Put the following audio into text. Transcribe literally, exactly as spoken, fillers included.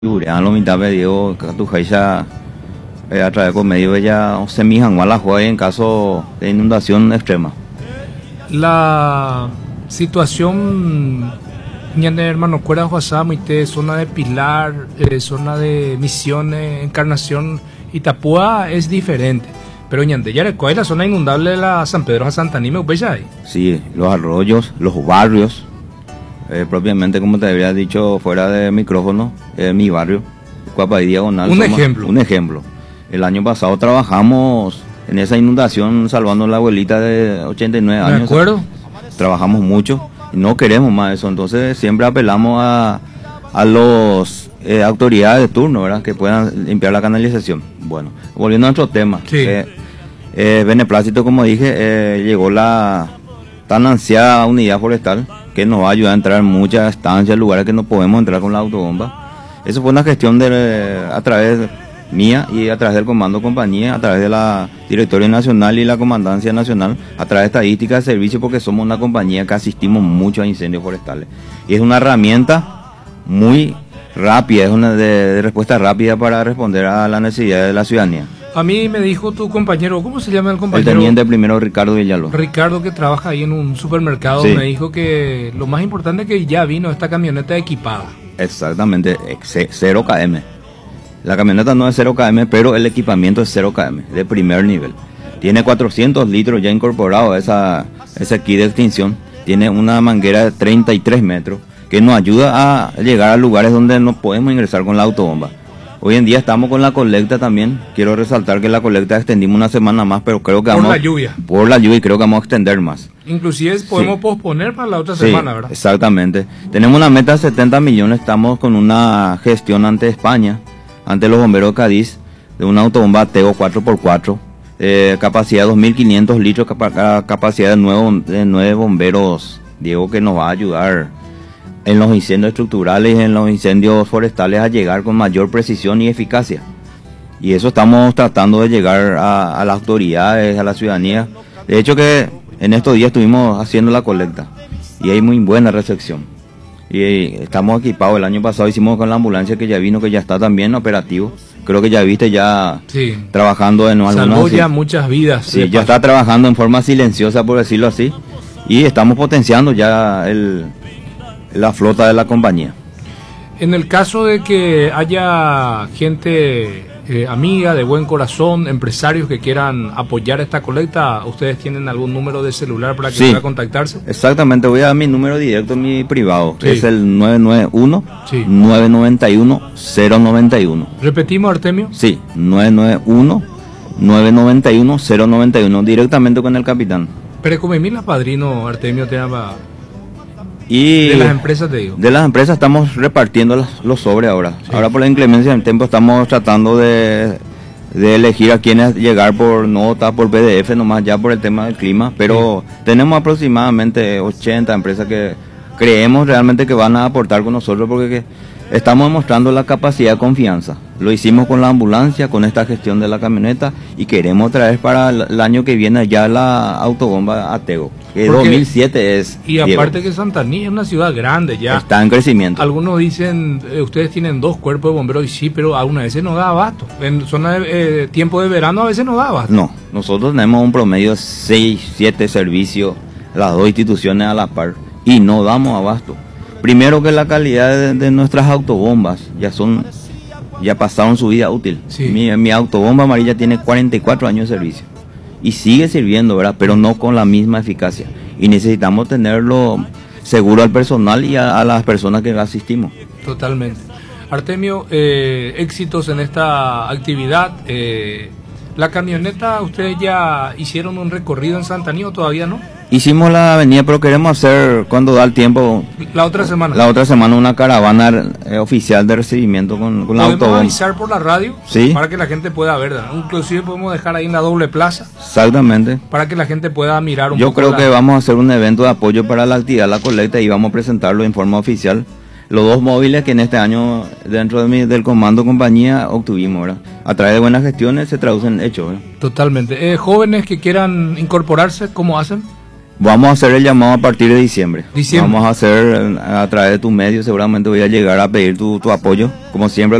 Julián lo mitad me dio que tu hija a través de medio ella se mijan a la juega en caso de inundación extrema. La situación, ñane hermano, cuera Juasama y te zona de Pilar, eh, zona de Misiones, Encarnación, Itapúa es diferente. Pero ñande, ya recuerda la zona inundable de la San Pedro a Santa Nime, ¿pues ya hay? Sí, los arroyos, los barrios. Eh, propiamente, como te había dicho fuera de micrófono, eh, mi barrio, Cuapa y Diagonal. Un somos, ejemplo. Un ejemplo. El año pasado trabajamos en esa inundación salvando a la abuelita de ochenta y nueve años. De acuerdo. Trabajamos mucho y no queremos más eso. Entonces siempre apelamos a, a los eh, autoridades de turno, ¿verdad? Que puedan limpiar la canalización. Bueno, volviendo a nuestro tema. Sí. Eh, eh, beneplácito, como dije, eh, llegó la tan ansiada unidad forestal que nos va a ayudar a entrar en muchas estancias, lugares que no podemos entrar con la autobomba. Eso fue una gestión de, a través mía y a través del Comando de Compañía, a través de la Directorio Nacional y la Comandancia Nacional, a través de estadísticas de servicio, porque somos una compañía que asistimos mucho a incendios forestales. Y es una herramienta muy rápida, es una de, de respuesta rápida para responder a las necesidades de la ciudadanía. A mí me dijo tu compañero, ¿cómo se llama el compañero? El teniente primero Ricardo Villalobos. Ricardo, que trabaja ahí en un supermercado, Sí. me dijo que lo más importante es que ya vino esta camioneta equipada. Exactamente, ex- cero kilómetros. La camioneta no es cero kilómetros, pero el equipamiento es cero kilómetros, de primer nivel. Tiene cuatrocientos litros ya incorporado a esa, ese kit de extinción. Tiene una manguera de treinta y tres metros que nos ayuda a llegar a lugares donde no podemos ingresar con la autobomba. Hoy en día estamos con la colecta también. Quiero resaltar que la colecta extendimos una semana más, pero creo que Por vamos... la lluvia. Por la lluvia y creo que vamos a extender más. Inclusive podemos Sí. posponer para la otra Sí, semana, ¿verdad? exactamente. Tenemos una meta de setenta millones, estamos con una gestión ante España, ante los bomberos de Cádiz, de una autobomba Tego cuatro por cuatro, eh, capacidad dos mil quinientos litros, capa- capacidad de nueve, de nueve bomberos, Diego, que nos va a ayudar en los incendios estructurales, en los incendios forestales, a llegar con mayor precisión y eficacia. Y eso estamos tratando de llegar a, a las autoridades, a la ciudadanía. De hecho que en estos días estuvimos haciendo la colecta y hay muy buena recepción. Y eh, estamos equipados. El año pasado hicimos con la ambulancia que ya vino, que ya está también operativo. Creo que ya viste ya Sí. trabajando en algunas... Salvó ya sí. muchas vidas. Sí, de ya paso. está trabajando en forma silenciosa, por decirlo así. Y estamos potenciando ya el, la flota de la compañía. En el caso de que haya gente eh, amiga, de buen corazón, empresarios que quieran apoyar esta colecta, ¿ustedes tienen algún número de celular para que Sí. pueda contactarse? Exactamente, voy a dar mi número directo, mi privado. Sí. Es el nueve nueve uno, Sí. nueve nueve uno, cero nueve uno. Repetimos, Artemio. Sí, nueve nueve uno, nueve nueve uno, cero nueve uno, directamente con el capitán. Pero como Emilia Padrino, Artemio, te llama Y de las empresas, te digo. de las empresas estamos repartiendo los, los sobres ahora. Sí. Ahora por la inclemencia del tiempo estamos tratando de, de elegir a quienes llegar por nota, por P D F, nomás ya por el tema del clima. Pero tenemos aproximadamente ochenta empresas que creemos realmente que van a aportar con nosotros, porque que estamos demostrando la capacidad de confianza. Lo hicimos con la ambulancia, con esta gestión de la camioneta, y queremos traer para el, el año que viene ya la autobomba Atego, que Porque- dos mil siete es. Y Diego, aparte que Santaní es una ciudad grande ya. está en crecimiento. Algunos dicen, eh, ustedes tienen dos cuerpos de bomberos, y sí, pero a una veces no da abasto. En zona de eh, tiempo de verano a veces no da abasto. No, nosotros tenemos un promedio de seis, siete servicios, las dos instituciones a la par, y no damos abasto. Primero que la calidad de, de nuestras autobombas ya son, ya pasaron su vida útil. Sí. Mi, mi autobomba amarilla tiene cuarenta y cuatro años de servicio y sigue sirviendo, ¿verdad? Pero no con la misma eficacia. Y necesitamos tenerlo seguro al personal y a, a las personas que asistimos. Totalmente. Artemio, eh, éxitos en esta actividad. Eh, la camioneta, ¿ustedes ya hicieron un recorrido en Santaní o todavía no? Hicimos la avenida, pero queremos hacer, cuando da el tiempo, La otra semana. la otra semana una caravana eh, oficial de recibimiento con, con la ¿Podemos autobomba. avisar por la radio? Sí. Para que la gente pueda ver, ¿no? Inclusive podemos dejar ahí en la doble plaza Exactamente. para que la gente pueda mirar un Yo poco. creo la- que vamos a hacer un evento de apoyo para la actividad de la colecta y vamos a presentarlo en forma oficial. Los dos móviles que en este año dentro de mi, del comando compañía obtuvimos, ¿verdad? A través de buenas gestiones se traducen en hechos, ¿verdad? Totalmente. Eh, jóvenes que quieran incorporarse, ¿cómo hacen? Vamos a hacer el llamado a partir de diciembre. Diciembre. Vamos a hacer a través de tus medios, seguramente voy a llegar a pedir tu, tu apoyo, como siempre.